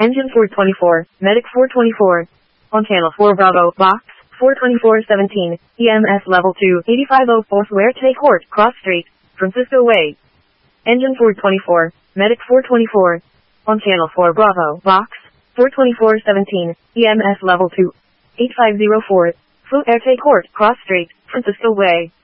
Engine 424, Medic 424. On channel 4 Bravo, box 42417, EMS level 2, 8504 Fuerte Court, Cross Street, Francisco Way. Engine 424, Medic 424. On channel 4 Bravo, box 42417, EMS level 2, 8504, Fuerte Court, Cross Street, Francisco Way.